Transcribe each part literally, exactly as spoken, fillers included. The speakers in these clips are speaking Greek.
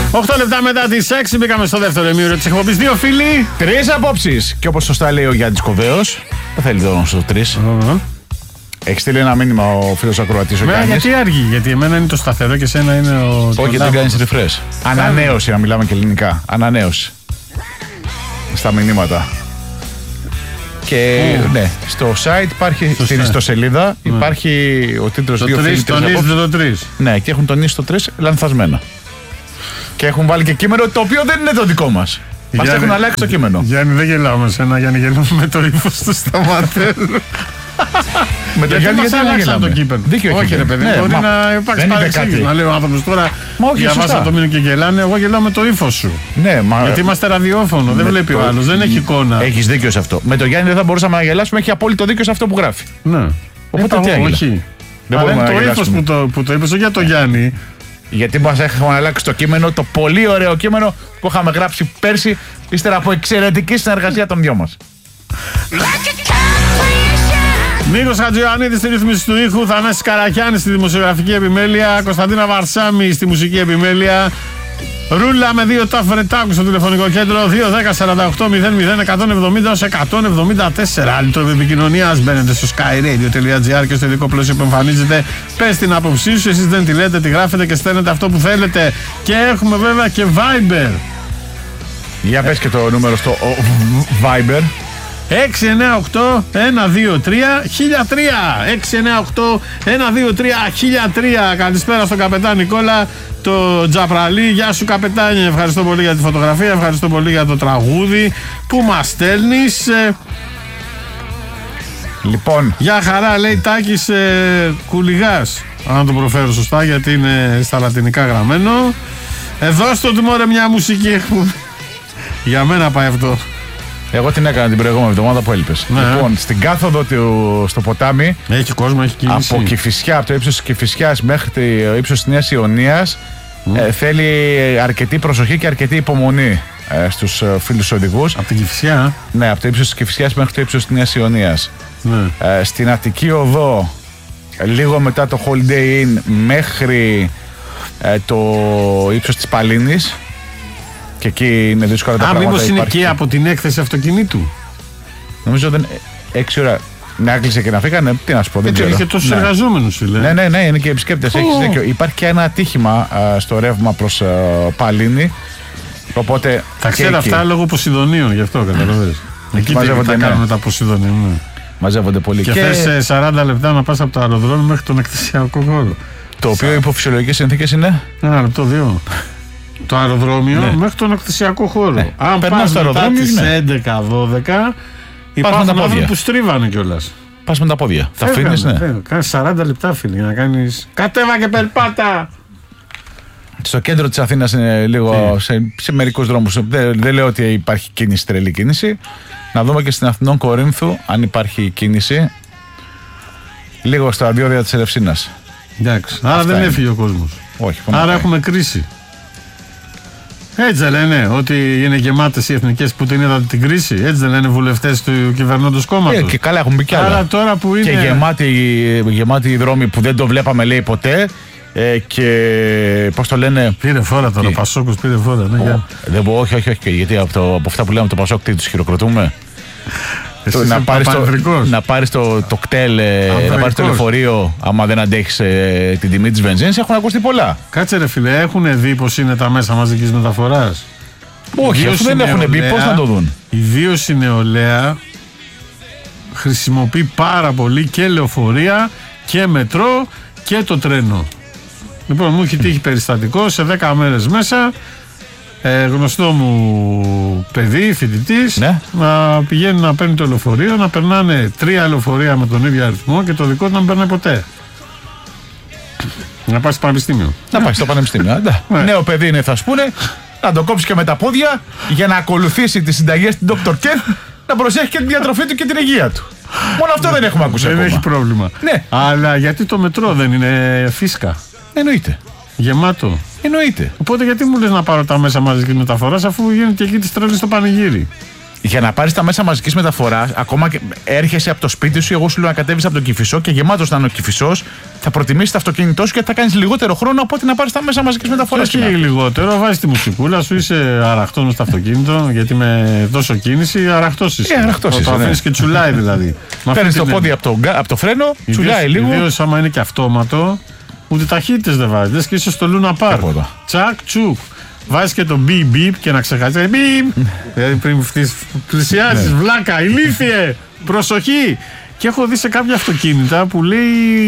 οκτώ λεπτά μετά τις έξι μπήκαμε στο δεύτερο ημίωρο της εκπομπής. Δύο φίλοι, τρεις απόψεις. Και όπως σωστά λέει ο Γιάννης Κοβέος, δεν θέλει τώρα στο τρεις. Uh-huh. Έχει στείλει ένα μήνυμα ο φίλος ακροατής ο Γιάννης. Γιατί άργη, γιατί εμένα είναι το σταθερό και εσένα είναι ο. Όχι, γιατί κάνεις refresh. Ανανέωση, να μιλάμε και ελληνικά. Ανανέωση. Στα μηνύματα. Και oh. ναι, στο site υπάρχει, στο στην ιστοσελίδα yeah. υπάρχει ο τίτλος δύο φίλοι. Τονίζεται το τρεις. Ναι, και έχουν τονίσει το τρεις λανθασμένα. Και έχουν βάλει και κείμενο το οποίο δεν είναι το δικό μας. Μας έχουν αλλάξει το κείμενο. Γιάννη, δεν γελάω με σένα, Γιάννη, γελάω με το ύφος του Σταματέλου. Με το Γιάννη γιατί δεν γελάμε. Το κείμενο. Δίκιο. Όχι ρε παιδί, μπορεί να υπάρξει παρεξήγηση. Να λέει ο άνθρωπος τώρα διαβάσα το μήνυμα και γελάνε, εγώ γελάω με το ύφος σου. Ναι, μα... γιατί είμαστε ραδιόφωνο, δεν βλέπει ο άλλος, δεν έχει εικόνα. Έχεις δίκιο σε αυτό. Με το Γιάννη δεν θα μπορούσαμε να γελάσουμε, έχει απόλυτο δίκιο σε αυτό που γράφει. Ναι. Οπότε τι έγινε. Αλλά είναι το ύφος που το είπες, όχι για το Γιάννη. Γιατί μας έχουμε αλλάξει το κείμενο, το πολύ ωραίο κείμενο που είχαμε γράψει πέρσι, ύστερα από εξαιρετική συνεργασία των δυο μας. Νίκος Χατζιωαννίδης στη ρύθμιση του ήχου, Θανάσης Καρακιάνης στη δημοσιογραφική επιμέλεια, Κωνσταντίνα Βαρσάμι στη μουσική επιμέλεια, Ρούλα με δύο τάφ Βρετάκου στο τηλεφωνικό κέντρο δύο ένα μηδέν σαράντα οκτώ μηδέν μηδέν εκατόν εβδομήντα εκατόν εβδομήντα τέσσερα. Άλλη τρόπο επικοινωνίας, μπαίνετε στο skyradio.gr και στο ειδικό πλαίσιο που εμφανίζεται. Πες την άποψή σου, εσείς δεν τη λέτε, τη γράφετε και στέλνετε αυτό που θέλετε. Και έχουμε βέβαια και Viber. Για πες και το νούμερο στο Viber. έξι εννιά οκτώ ένα δύο τρία χίλια τρία έξι εννιά οκτώ ένα δύο τρία χίλια τρία. Καλησπέρα στον καπετάν Νικόλα, το Τζαπραλί. Γεια σου καπετάνι, ευχαριστώ πολύ για τη φωτογραφία, ευχαριστώ πολύ για το τραγούδι που μας στέλνεις. Λοιπόν, για χαρά λέει Τάκης ε, Κουλιγάς, αν το προφέρω σωστά γιατί είναι στα λατινικά γραμμένο. Εδώ στο τιμόρε μια μουσική. Για μένα πάει αυτό. Εγώ την έκανα την προηγούμενη εβδομάδα που έλειπες. Ναι. Λοιπόν, στην κάθοδο του, στο ποτάμι. Έχει κόσμο, έχει κίνηση. Από Κηφισιά, από το ύψος της Κηφισιάς μέχρι το ύψος της Νέας Ιωνίας, mm. ε, θέλει αρκετή προσοχή και αρκετή υπομονή ε, στους ε, φίλους οδηγούς. Από την Κηφισιά. Ναι, από το ύψος της Κηφισιάς μέχρι το ύψος της Νέας Ιωνίας. Ναι. Ε, στην Αττική Οδό, λίγο μετά το Holiday Inn μέχρι ε, το ύψος της Παλίνης. Και εκεί είναι δύσκολα τα Α, πράγματα. Α, μήπως είναι και από την έκθεση αυτοκινήτου. Νομίζω δεν. έξι ώρα να έκλεισε και να φύγανε. Τι να σου πω, δεν ξέρω. Έχει και τόσους εργαζόμενους, φίλε. Ναι, ναι, ναι, είναι και επισκέπτες. Έχεις δίκιο. Υπάρχει και ένα ατύχημα α, στο ρεύμα προς α, Παλίνη. Οπότε. Τα ξέρω αυτά λόγω Ποσειδονίων, γι' αυτό καταλαβαίνεις. Εκεί μαζεύονται, τα κάνουν τα Ποσειδονίων. Ναι. Μαζεύονται πολύ. Και, και θες σαράντα λεπτά να πας από το αεροδρόμιο μέχρι τον εκτεσιακό χώρο. Το οποίο υπό φυσιολογικές συνθήκες είναι. Ένα λεπτό, δύο. Το αεροδρόμιο ναι. μέχρι τον εκτεσιακό χώρο. Ναι. Αν πας μετά τις ναι. έντεκα δώδεκα υπάρχουν άνθρωποι που στρίβανε κιόλας. Πας με τα πόδια. Τα αφήνεις, ναι. Κάνεις σαράντα λεπτά, φίλοι, για να κάνεις. Κατέβα και περπάτα! Στο κέντρο της Αθήνας είναι λίγο σε, σε μερικούς δρόμους. Δεν, δεν λέω ότι υπάρχει κίνηση, τρελή κίνηση. Να δούμε και στην Αθηνών Κορίνθου αν υπάρχει κίνηση. Λίγο στα διόδια της Ελευσίνας. Εντάξει. Άρα αυτά δεν είναι. Έφυγε ο κόσμος. Όχι, άρα έχουμε κρίση. Έτσι δεν λένε ότι είναι γεμάτες οι εθνικές που την είδατε την κρίση. Έτσι δεν λένε βουλευτές του κυβερνώντος κόμματος. Ε, και καλά έχουν μπει κι άλλα. Άρα τώρα που είναι. Και γεμάτοι, γεμάτοι οι δρόμοι που δεν το βλέπαμε λέει ποτέ. Ε, και πώς το λένε. Πήρε φόρα τώρα, ο Πασόκος πήρε φόρα. Ναι, ο, δεν μπορώ, όχι, όχι, όχι. Γιατί από, το, από αυτά που λέμε το Πασόκ, τι τους χειροκροτούμε. Το, να, πάρεις το, να πάρεις το, το κτέλ, να πάρεις το λεωφορείο, άμα δεν αντέχεις ε, την τιμή της βενζίνης, έχουν ακουστεί πολλά. Κάτσε ρε φίλε, έχουν δει πως είναι τα μέσα μαζικής μεταφοράς. Όχι, αφού δεν έχουν μπει, πώς να το δουν. Ιδίως η νεολαία χρησιμοποιεί πάρα πολύ και λεωφορεία και μετρό και το τρένο. Λοιπόν, μου έχει τύχει περιστατικό σε δέκα μέρες μέσα. Ε, γνωστό μου παιδί, φοιτητής, ναι. να πηγαίνει να παίρνει το λεωφορείο, να περνάνε τρία λεωφορεία με τον ίδιο αριθμό και το δικό του να μην περνάει ποτέ. Να πάει στο πανεπιστήμιο. Να πάει στο πανεπιστήμιο. Ναι. Νέο παιδί είναι, θα σου πούνε, να το κόψει και με τα πόδια για να ακολουθήσει τις συνταγές του ντόκτορ Kev, να προσέχει και τη διατροφή του και την υγεία του. Μόνο αυτό δεν έχουμε ακούσει. Δεν ακόμα. Έχει πρόβλημα. Ναι. Αλλά γιατί το μετρό δεν είναι φίσκα. Εννοείται. Γεμάτο. Εννοείται. Οπότε γιατί μου λες να πάρω τα μέσα μαζικής μεταφοράς αφού γίνεται και εκεί τη τρέλη στο πανηγύρι. Για να πάρεις τα μέσα μαζικής μεταφοράς, ακόμα και έρχεσαι από το σπίτι σου, εγώ σου λέω να κατέβεις από τον Κηφισό και γεμάτος να είναι ο Κηφισός, θα προτιμήσεις το αυτοκίνητό σου και θα κάνεις λιγότερο χρόνο από ότι να πάρεις τα μέσα μαζικής μεταφοράς. Όχι λιγότερο, βάζεις τη μουσικούλα σου, είσαι αραχτός μες στο αυτοκίνητο, γιατί με τόσο κίνηση αραχτός είσαι. Ε, αραχτός είσαι. Το Ναι. αφήνεις και τσουλάει δηλαδή. Παίρνεις το πόδι από το, από το φρένο, τσουλάει λίγο. Ιδίως άμα είναι και αυτόματο, ούτε ταχύτητες δεν βάζεις. Λες και είσαι στο Luna Park. Τσακ, τσουκ. Βάζεις και το beep beep και να ξεχάσεις. Beep! Δηλαδή πριν πλησιάσεις, βλάκα, ηλίθιε, προσοχή! Και έχω δει σε κάποια αυτοκίνητα που λέει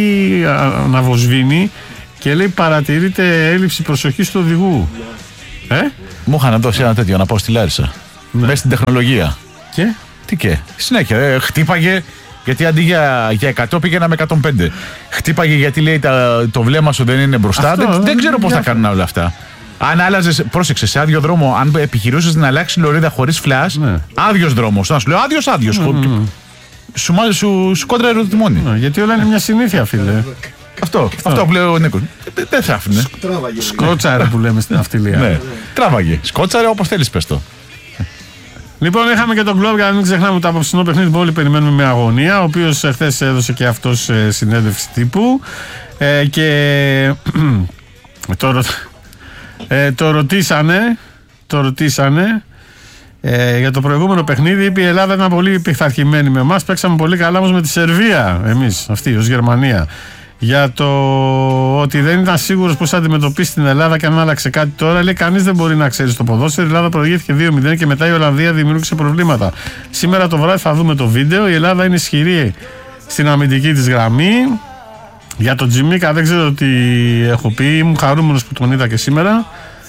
να βοσβήνει και λέει παρατηρείται έλλειψη προσοχής του οδηγού. Ε? Μου είχαν δώσει ένα τέτοιο να πάω στη Λάρισα. Ναι. Μέσα στην τεχνολογία. Και? Τι και? Συνέχεια. Ε, χτύπαγε. Γιατί αντί για, για εκατό πήγαινα με εκατόν πέντε. Χτύπαγε γιατί λέει τα, το βλέμμα σου δεν είναι μπροστά. Αυτό, δεν, δεν ξέρω πώς θα κάνουν όλα αυτά. Αν άλλαζες, πρόσεξε, σε άδειο δρόμο, αν επιχειρούσες να αλλάξει λωρίδα χωρίς φλας, ναι. Άδειος δρόμος. Να σου λέω άδειος, άδειος. Mm. Σου, σου, σου κόντραρε το τιμόνι. Ναι, γιατί όλα είναι μια συνήθεια, φίλε. Αυτό, αυτό που λέει ο Νίκος. Δεν θα άφηνε. Σκότσαρε που λέμε στην αυτιλία. Ναι, τράβαγε. Σκότσαρε όπως θέλεις, πες το. Λοιπόν, είχαμε και τον Κλόπ, για να μην ξεχνάμε το απόψινό παιχνίδι που όλοι περιμένουμε με αγωνία. Ο οποίος χθες έδωσε και αυτός συνέντευξη τύπου. Ε, και τώρα. Ε, το ρωτήσανε, το ρωτήσανε ε, για το προηγούμενο παιχνίδι. Είπε η Ελλάδα ήταν πολύ πειθαρχημένη με εμάς. Παίξαμε πολύ καλά όμως με τη Σερβία. Εμείς, αυτή ως Γερμανία. Για το ότι δεν ήταν σίγουρος πώς θα αντιμετωπίσει την Ελλάδα και αν άλλαξε κάτι τώρα. Λέει κανείς δεν μπορεί να ξέρει στο ποδόσφαιρο. Η Ελλάδα προηγήθηκε δύο μηδέν και μετά η Ολλανδία δημιούργησε προβλήματα. Σήμερα το βράδυ θα δούμε το βίντεο. Η Ελλάδα είναι ισχυρή στην αμυντική της γραμμή. Για τον Τζιμίκα δεν ξέρω τι έχω πει. Ήμουν χαρούμενος που τον είδα και σήμερα.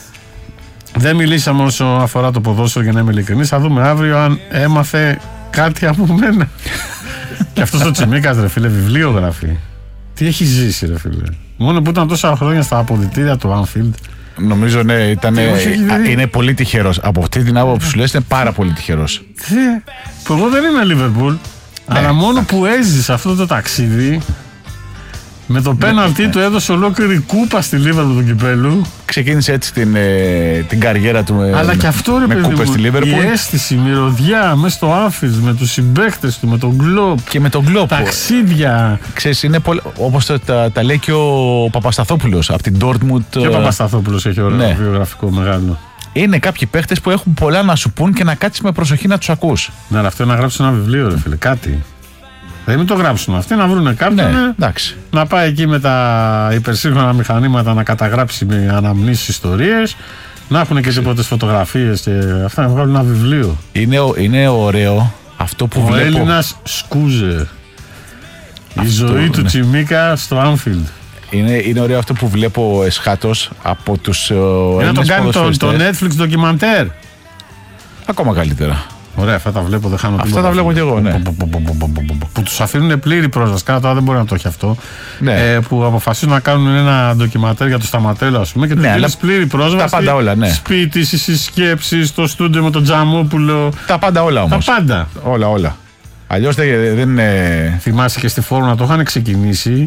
Δεν μιλήσαμε όσο αφορά το ποδόσφαιρο, για να είμαι ειλικρινής. Θα δούμε αύριο αν έμαθε κάτι από μένα. Και αυτός ο Τσιμίκας, ρε φίλε, βιβλίο γράφει. Τι έχει ζήσει, ρε φίλε. Μόνο που ήταν τόσα χρόνια στα αποδυτήρια του Anfield. Νομίζω ναι, ήταν, είναι πολύ τυχερός. Από αυτή την άποψη που σου λες είναι πάρα πολύ τυχερός. Τι, που εγώ δεν είμαι Liverpool, ναι, αλλά μόνο ναι. που έζησε αυτό το ταξίδι. Με το πέναλτι του έδωσε ολόκληρη κούπα στη Λίβερπουλ του κυπέλου. Ξεκίνησε έτσι την, ε, την καριέρα του. Αλλά με, και αυτό ρε με παιδί κούπες μου, στη Λίβερπουλ. η αίσθηση, η μυρωδιά μέσα στο Άφιλ, με τους συμπαίκτες του, με τον Γκλόπ. Και με τον Γκλόπ. Ταξίδια. Ξέρεις, είναι πολύ, όπως τα, τα, τα λέει και ο Παπασταθόπουλος από την Ντόρτμουντ. Και ο Παπασταθόπουλος έχει ωραίο ναι. βιογραφικό μεγάλο. Είναι κάποιοι παίχτες που έχουν πολλά να σου πούν και να κάτσεις με προσοχή να τους ακούς. Ναι, αλλά αυτό είναι να γράψει ένα βιβλίο, ρε φίλε, κάτι. Δεν μην το γράψουν αυτοί, να βρουν κάποιον ναι, να πάει εκεί με τα υπερσύγχρονα μηχανήματα να καταγράψει με αναμνήσεις ιστορίες, να έχουν και πρώτες φωτογραφίες και αυτά, να βγάλουν ένα βιβλίο. Είναι, είναι ωραίο αυτό που ο βλέπω. Ο Έλληνας Σκούζε. Η ζωή του ναι. Τσιμίκα στο Anfield. Είναι, είναι ωραίο αυτό που βλέπω εσχάτως από τους Έλληνες. Να τον κάνει το, το Netflix ντοκιμαντέρ. Ακόμα καλύτερα. Ωραία, αυτά τα βλέπω, δεν χάνω τίποτα. Αυτά τα βλέπω και εγώ, ναι. Που τους αφήνουν πλήρη πρόσβαση. Κάνα τώρα δεν μπορεί να το έχει αυτό. Ναι. Ε, που αποφασίζουν να κάνουν ένα ντοκιματέρ για το Σταματέλο, ας πούμε, και τους δίνεις πλήρη πρόσβαση. Τα πάντα όλα, ναι. Σπίτι, οι συσκέψεις, στο στούντιο με τον Τζαμόπουλο. Τα πάντα όλα όμως. Τα πάντα. Όλα, όλα. Αλλιώς δεν, δεν είναι. Θυμάσαι και στη Φόρμουλα το είχαν ξεκινήσει.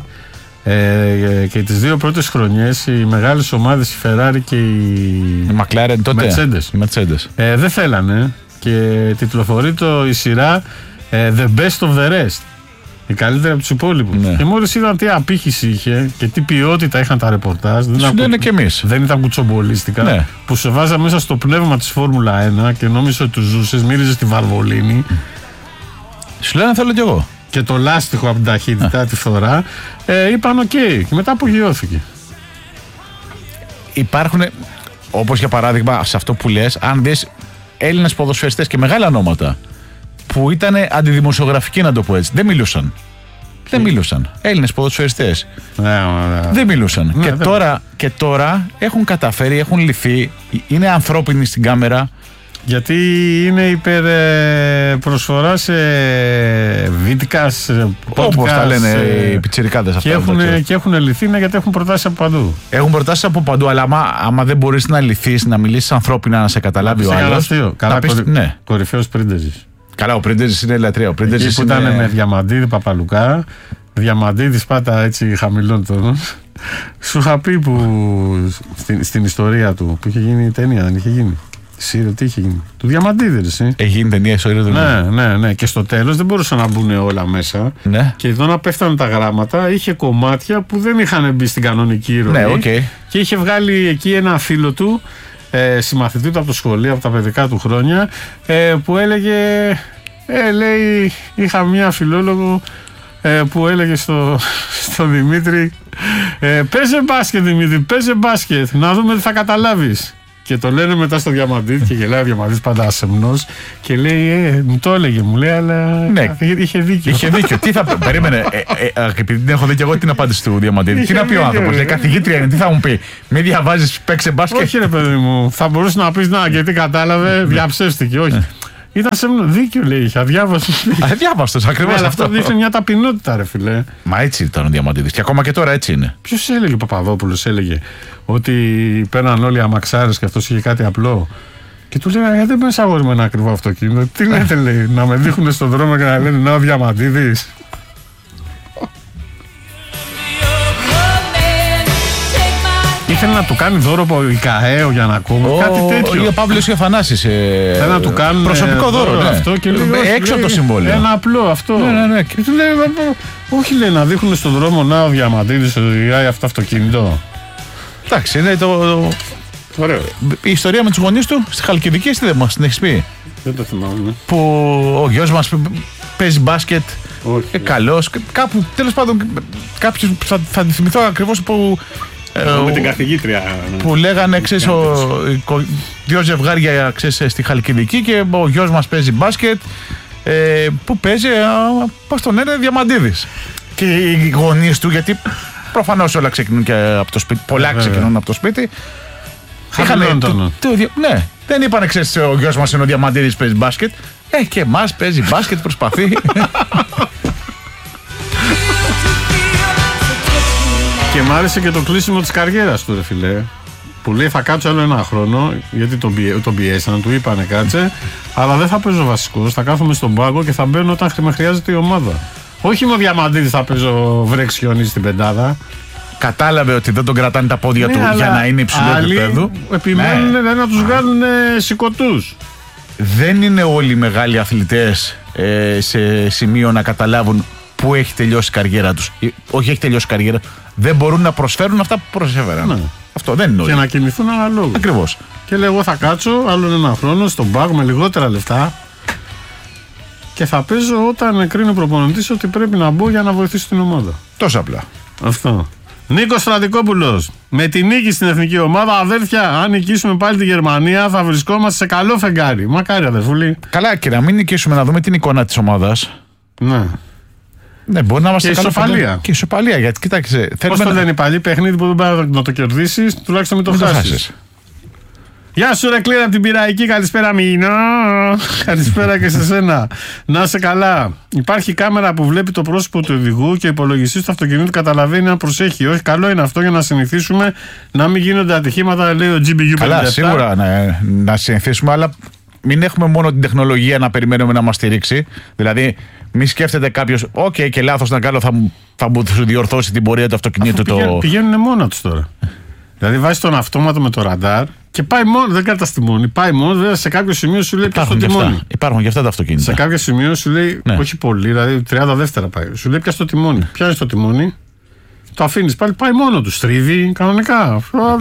Ε, και τις δύο πρώτες χρονιές οι μεγάλες ομάδες, η Ferrari και η, η McLaren τότε. Mercedes, Mercedes. Ε, δεν θέλανε. Και τιτλοφορεί το η σειρά ε, The Best of the Rest. Η καλύτερη από τους υπόλοιπους. Ναι. Και μόλις είδαν τι απήχηση είχε και τι ποιότητα είχαν τα ρεπορτάζ. Δεν, ήταν, και εμείς. δεν ήταν κουτσομπολίστικα. Ναι. Που σε βάζα μέσα στο πνεύμα της Φόρμουλα ένα και νόμιζε ότι του ζούσες, μύριζες τη βαρβολίνη. Σου λένε θέλω κι εγώ. Και το λάστιχο από την ταχύτητα τη φθορά. Ε, είπαν οκ. Okay. Και μετά απογειώθηκε. Υπάρχουν, όπως για παράδειγμα σε αυτό που λες, αν δεις Έλληνες ποδοσφαιριστές και μεγάλα ονόματα που ήταν αντιδημοσιογραφικοί, να το πω έτσι. Δεν μιλούσαν. Και... Δεν μιλούσαν. Έλληνες ποδοσφαιριστές. Ναι, ναι. Δεν μιλούσαν. Ναι, και, δεν... τώρα, και τώρα έχουν καταφέρει, έχουν λυθεί, είναι ανθρώπινοι στην κάμερα. Γιατί είναι υπερ ε, προσφορά σε βίντεκα, σε podcast. Όπως τα λένε ε, οι πιτσιρικάδες αυτά. Και έχουν, και έχουν λυθεί ναι, γιατί έχουν προτάσει από παντού. Έχουν προτάσει από παντού, αλλά άμα, άμα δεν μπορείς να λυθείς, να μιλήσεις ανθρώπινα, να σε καταλάβει ο άλλος. Καλά, πεις, κορυ... ναι. κορυφαίος Πρίντεζης. Καλά, ο Πρίντεζης είναι λατρεία. Ο Πρίντεζης που είναι... ήταν με Διαμαντίδη Παπαλουκά. Διαμαντίδης πάτα έτσι χαμηλών τόνων. Σου είχα πει που στην, στην ιστορία του που είχε γίνει η ταινία, δεν είχε γίνει. Σύρε, τι είχε γίνει. Του Διαμαντίδη, εσύ. Έχει γίνει ταινία στο Ήρω. Ναι, ναι, ναι. Και στο τέλος δεν μπορούσαν να μπουν όλα μέσα. Ναι. Και εδώ να πέφτανε τα γράμματα, είχε κομμάτια που δεν είχαν μπει στην κανονική ροή. Ναι, okay. Και είχε βγάλει εκεί ένα φίλο του, ε, συμμαθητή του από το σχολείο, από τα παιδικά του χρόνια, ε, που έλεγε. Ε, λέει, είχα μια φιλόλογο ε, που έλεγε στο, στο Δημήτρη, ε, παίζε μπάσκετ Δημήτρη, παίζε μπάσκετ, να δούμε τι θα καταλάβεις. Και το λένε μετά στο Διαμαντίδη και γελάει ο Διαμαντίδης πάντα ασεμνός και λέει, ε, μου το έλεγε, μου λέει, αλλά ναι. είχε δίκιο. Είχε δίκιο. Τι θα περίμενε, ε, ε, ε, επειδή την έχω δει και εγώ την απάντηση του Διαμαντίδη. Τι να πει ο άνθρωπος, καθηγήτρια είναι, τι θα μου πει, μη διαβάζεις, παίξε μπάσκετ. Όχι ρε παιδί μου, θα μπορούσε να πεις, να, γιατί κατάλαβε, διαψεύστηκε, όχι. Ήταν σε δίκιο, λέει, είχε αδιάβαστο. Αδιάβαστο, ακριβώς. Αλλά αυτό δείχνει μια ταπεινότητα, ρε φιλέ. Μα έτσι ήταν ο Διαμαντίδης και ακόμα και τώρα έτσι είναι. Ποιος έλεγε, ο Παπαδόπουλος έλεγε, ότι παίρναν όλοι αμαξάρες και αυτός είχε κάτι απλό. Και του λέγανε, γιατί δεν αγόρι με ένα ακριβό αυτοκίνητο. Τι λέτε, λέει, να με δείχνουν στον δρόμο και να λένε, να ο Διαμαντίδης. Ήθελε να του κάνει δώρο ο ΙΚΑΕ, ο Γιαννακόπουλος, κάτι τέτοιο. Ο Παύλος Ιωθανάσης. Ε, Θέλει να του κάνουν προσωπικό δώρο, δώρο ναι. αυτό και λέει, έξω από το συμβόλαιο. Ένα απλό αυτό. Ναι, ναι, ναι. Και του λέει, όχι, λέει, να δείχνουν στον δρόμο, να ο Διαμαντίδης οδηγάει αυτό το αυτοκίνητο. Εντάξει, είναι το. Ωραίο. Η ιστορία με τους γονείς του στη Χαλκιδική, τι δεν μας την έχεις πει. Δεν το θυμάμαι. Που ο γιος μας παίζει μπάσκετ. Όχι. Καλός. Κάπου, τέλος πάντων, κάποιος θα, θα τη θυμηθώ ακριβώς που. Με την καθηγήτρια. Που λέγανε, ξέρεις, ο, δύο ζευγάρια, ξέρεις, στη Χαλκιδική και ο γιος μας παίζει μπάσκετ. Ε, που παίζει, πώς τον λένε, Διαμαντίδης. Και οι γονείς του, γιατί προφανώς όλα ξεκινούν και από το σπίτι, πολλά ε, ξεκινούν από το σπίτι. Είχαν το, το, το, ναι, δεν είπανε, ξέρεις, ο γιος μας είναι ο Διαμαντίδης, παίζει μπάσκετ. Ε, και εμάς παίζει μπάσκετ, προσπαθεί. Και μ' άρεσε και το κλείσιμο της καριέρας του, ρε φιλέ. Που λέει, θα κάτσω άλλο ένα χρόνο, γιατί τον, πιέ, τον πιέσαν, του είπανε κάτσε, αλλά δεν θα παίζω βασικός, θα κάθομαι στον πάγκο και θα μπαίνω όταν με χρειάζεται η ομάδα. Όχι με ο Διαμαντίδης θα παίζω βρέξ χιόνι στην πεντάδα. Κατάλαβε ότι δεν τον κρατάνε τα πόδια, ναι, του για να είναι υψηλό επίπεδο. Επιμένουν, ναι, να τους βγάλουν σηκωτούς. Δεν είναι όλοι οι μεγάλοι αθλητές ε, σε σημείο να καταλάβουν πού έχει τελειώσει η καριέρα τους. Όχι, έχει τελειώσει η καριέρα. Δεν μπορούν να προσφέρουν αυτά που προσέφεραν. Ναι. Αυτό δεν είναι όλοι. Και να κινηθούν αναλόγως. Ακριβώς. Και λέω, εγώ θα κάτσω άλλον ένα χρόνο στον πάγκο με λιγότερα λεφτά και θα παίζω όταν κρίνει ο προπονητής ότι πρέπει να μπω για να βοηθήσω την ομάδα. Τόσο απλά. Αυτό. Νίκος Στρατικόπουλος. Με τη νίκη στην εθνική ομάδα, αδέρφια, αν νικήσουμε πάλι τη Γερμανία, θα βρισκόμαστε σε καλό φεγγάρι. Μακάρι, αδερφούλη. Καλά, και να μην νικήσουμε, να δούμε την εικόνα της ομάδας. Ναι. Ναι, μπορεί να είμαστε και καλό ισοπαλία. φεγγάρι. Και ισοπαλία, γιατί κοιτάξτε. Πώς το λένε οι παλιοί, παιχνίδι που δεν πάει να το κερδίσεις, τουλάχιστον μην το χάσεις. Γεια σου, ρε Κλήρα από την Πειραϊκή. Καλησπέρα, Μινό. Καλησπέρα και σε σένα. Να είσαι καλά. Υπάρχει κάμερα που βλέπει το πρόσωπο του οδηγού και ο υπολογιστής του αυτοκινήτου καταλαβαίνει αν προσέχει. Όχι, καλό είναι αυτό για να συνηθίσουμε να μην γίνονται ατυχήματα, λέει ο τζι μπι γιου πενήντα επτά. Καλά, σίγουρα να, να συνηθίσουμε, αλλά μην έχουμε μόνο την τεχνολογία να περιμένουμε να μας στηρίξει. Δηλαδή, μη σκέφτεται κάποιος, οκ, okay, και λάθος να κάνω, θα μου, θα μου διορθώσει την πορεία του αυτοκινήτου. Πηγαίνουν, το... πηγαίνουν μόνα τους τώρα. Δηλαδή, βάζει τον αυτόματο με το ραντάρ. Και πάει μόνο, δεν κρατάς τιμόνι. Πάει μόνο, βέβαια σε κάποιο σημείο σου λέει πιάσε το τιμόνι. Υπάρχουν και αυτά τα αυτοκίνητα. Σε κάποιο σημείο σου λέει, ναι, όχι πολύ, δηλαδή τριάντα δεύτερα πάει. Σου λέει πιάσε το τιμόνι. Πιάνει το τιμόνι, το αφήνει πάλι, πάει μόνο του. Στρίβει κανονικά.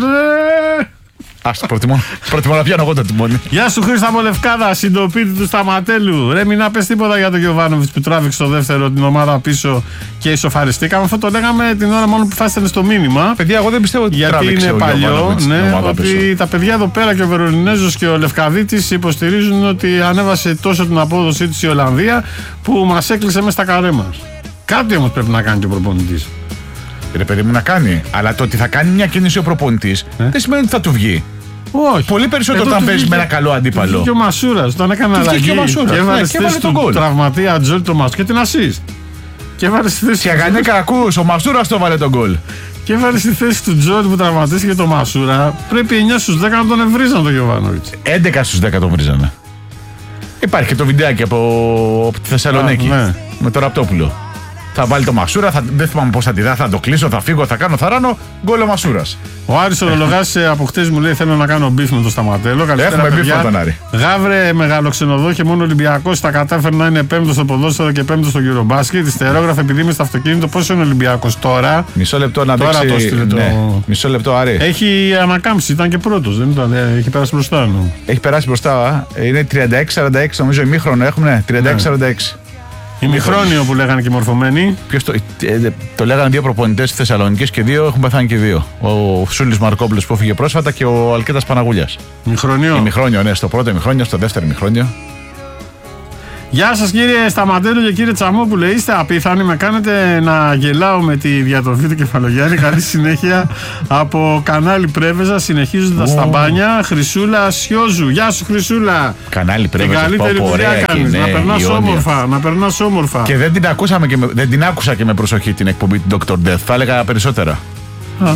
Άστα, προτιμώ, προτιμώ να πιάνω εγώ το τιμόνι. Γεια σου, Χρήστα από Λευκάδα, συντοπίτη του Σταματέλου. Ρε, μην πες τίποτα για τον Γιοβάνοβιτς που τράβηξε το δεύτερο την ομάδα πίσω και ισοφαριστήκαμε. Αυτό το λέγαμε την ώρα μόνο που φτάσατε στο μήνυμα. Παιδιά, εγώ δεν πιστεύω ότι γιατί είναι παλιό. Ναι, ότι πίσω. Τα παιδιά εδώ πέρα και ο Βερολινέζος και ο Λευκαδίτης υποστηρίζουν ότι ανέβασε τόσο την απόδοσή της η Ολλανδία που μας έκλεισε μέσα στα καρέ μας. Κάτι όμως πρέπει να κάνει και ο προπονητής. Ρε παιδί μου, να κάνει. Αλλά το ότι θα κάνει μια κίνηση ο προπονητής ε? δεν σημαίνει ότι θα του βγει. Όχι. Πολύ περισσότερο όταν παίζει με ένα καλό αντίπαλο. Και ο Μασούρας, όταν έκανε αλλαγή και, και έβαλε στη θέση του τραυματία Τζόλ το Μασούρας και την assist. Και έβαλε στη θέση. Και αγανέ καρακούς, ο Μασούρας το βάλε τον γκολ. Και έβαλε στη θέση του Τζόλ που τραυματίστηκε το Μασούρα. Πρέπει εννιά στους δέκα να τον ευρίζαν τον Γιοβάνοβιτς. έντεκα στους δέκα τον βρίζανε. Υπάρχει και το βιντεάκι από, από τη Θεσσαλονίκη. Α, ναι. Με το Ραπτόπουλο. Θα βάλει το Μασούρα, θα, δεν θυμάμαι πώς θα τη δá, θα το κλείσω, θα φύγω, θα κάνω, θα ράνω. Γκολ ο Μασούρας. Ο Άρης Ορολογάς από χτες μου λέει: θέλω να κάνω μπιφ με το Σταματέλο. Έχουμε μπιφ με τον Άρη. Γάβρε μεγαλοξενοδό και μόνο Ολυμπιακός τα κατάφερε να είναι πέμπτο στο ποδόσφαιρο και πέμπτο στο Eurobasket. Ιστερόγραφε επειδή είμαι στο αυτοκίνητο. Πόσο είναι Ολυμπιακός τώρα? Μισό λεπτό να τώρα δείξει. Το ναι. το... Μισό λεπτό, Άρη. Έχει ανακάμψει, ήταν και πρώτος. Δεν ήταν, έχει περάσει μπροστά. Ναι. Έχει περάσει μπροστά. Είναι τριάντα έξι σαράντα έξι, νομίζω ημίχρονο έχουμε. τριάντα έξι σαράντα έξι. Ημιχρόνιο που λέγανε και οι μορφωμένοι. Ποιος το, ε, το λέγανε δύο προπονητές της Θεσσαλονίκης και δύο έχουν πεθάνει και δύο. Ο Σούλης Μαρκόπουλος που έφυγε πρόσφατα και ο Αλκέτας Παναγούλιας. Ημιχρόνιο. Ημιχρόνιο, ναι, στο πρώτο ημιχρόνιο, στο δεύτερο ημιχρόνιο. Γεια σας κύριε Σταματέλο και κύριε Τσαμόπουλε, είστε απίθανοι, με κάνετε να γελάω με τη διατροφή του Κεφαλογιάννη. Καλή συνέχεια από κανάλι Πρέβεζα, συνεχίζοντας oh. τα μπάνια. Χρυσούλα Σιώζου, γεια σου Χρυσούλα. Κανάλι Πρέβεζα, την καλύτερη δουλειά κάνεις, ναι, να περνάς όμορφα, να περνάς όμορφα. Και δεν την, ακούσαμε και με, δεν την άκουσα και με προσοχή την εκπομπή του ντόκτορ Death, θα έλεγα περισσότερα. Ah.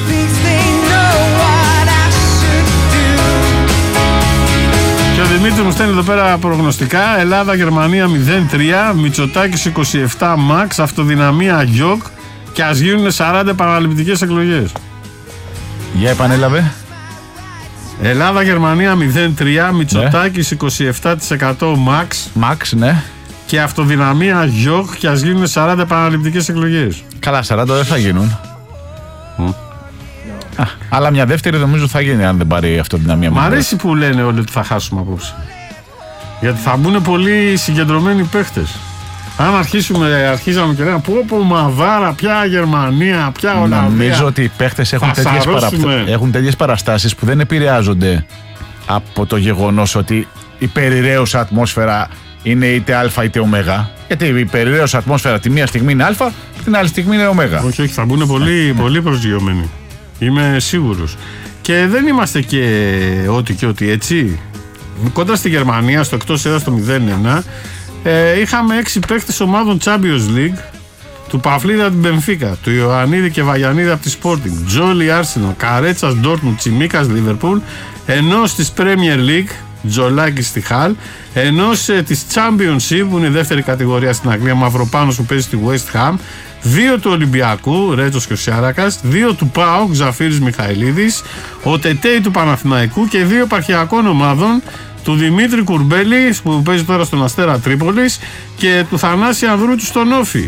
Και ο Δημήτρης μου στέλνει εδώ πέρα προγνωστικά. Ελλάδα-Γερμανία μηδέν τρία, Μητσοτάκης είκοσι επτά Μαξ, αυτοδυναμία Γιοκ και ας γίνουν σαράντα επαναληπτικές εκλογές. Για επανέλαβε. Ελλάδα-Γερμανία μηδέν τρία, Μητσοτάκης ναι. είκοσι επτά τοις εκατό Μαξ. Μαξ, ναι. Και αυτοδυναμία Γιοκ και ας γίνουν σαράντα επαναληπτικές εκλογές. Καλά, σαράντα δεν θα γίνουν. Mm. Α, αλλά μια δεύτερη νομίζω θα γίνει αν δεν πάρει αυτοδυναμία. Μ' αρέσει που λένε όλοι ότι θα χάσουμε απόψε. Γιατί θα μπουν πολύ συγκεντρωμένοι παίχτες. Αν αρχίσουμε, αρχίζαμε και λέμε πω πω Μαδάρα, πια Γερμανία, πια Ολλανδία. Νομίζω ότι οι παίχτες έχουν τέτοιες, παρα... έχουν τέτοιες παραστάσεις που δεν επηρεάζονται από το γεγονός ότι η περιραίωσα ατμόσφαιρα είναι είτε α είτε ω. Γιατί η περιραίωσα ατμόσφαιρα τη μία στιγμή είναι α, την άλλη στιγμή είναι ω. Όχι, όχι, θα μπουν πολύ, πολύ προσγειωμένοι. Είμαι σίγουρος. Και δεν είμαστε και ό,τι και ό,τι έτσι. Κοντά στη Γερμανία, στο εκτός έδρας το μηδέν ένα, ε, είχαμε έξι παίχτες ομάδων Champions League, του Παφλίδη από την Μπενφίκα, του Ιωαννίδη και Βαγιανίδη από τη Sporting, Τζόλι Arsenal, Καρέτσας Ντόρτμουντ, Τσιμίκας Liverpool, ενός της Premier League, Τζολάκης στη Χαλ, ενός ε, της Championship που είναι η δεύτερη κατηγορία στην Αγγλία, Μαυροπάνος που παίζει στη West Ham, δύο του Ολυμπιακού, Ρέτσος και ο Σιάρακας, δύο του ΠΑΟΚ, Ζαφύρης Μιχαηλίδης, ο Τετέι του Παναθηναϊκού και δύο επαρχιακών ομάδων, του Δημήτρη Κουρμπέλη που παίζει τώρα στον Αστέρα Τρίπολης και του Θανάση Ανδρούτσου στον Όφη.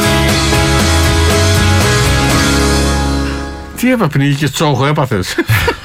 Τι έπα, πνίγηκες τσόχο, έπαθες?